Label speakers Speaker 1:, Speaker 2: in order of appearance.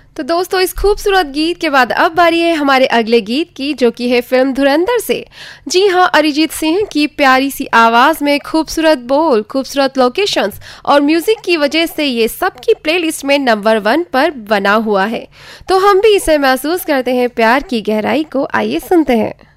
Speaker 1: तो दोस्तों, इस खूबसूरत गीत के बाद अब बारी है हमारे अगले गीत की, जो कि है फिल्म धुरंधर से। जी हाँ, अरिजीत सिंह की प्यारी सी आवाज में खूबसूरत बोल, खूबसूरत लोकेशंस और म्यूजिक की वजह से ये सबकी प्लेलिस्ट में नंबर 1 पर बना हुआ है। तो हम भी इसे महसूस करते हैं प्यार की गहराई को। आइए सुनते हैं।